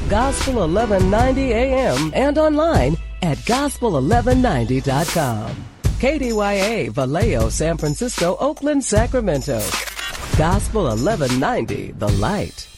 Gospel 1190 AM and online at gospel1190.com. KDYA, Vallejo, San Francisco, Oakland, Sacramento. Gospel 1190, The Light.